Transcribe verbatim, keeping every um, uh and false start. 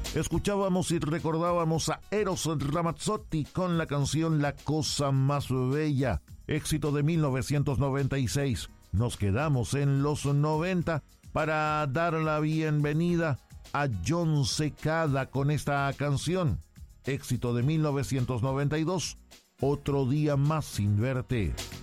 Escuchábamos y recordábamos a Eros Ramazzotti con la canción La Cosa Más Bella, éxito de mil novecientos noventa y seis. Nos quedamos en los noventa para dar la bienvenida a Jon Secada con esta canción, éxito de mil novecientos noventa y dos, Otro Día Más Sin Verte.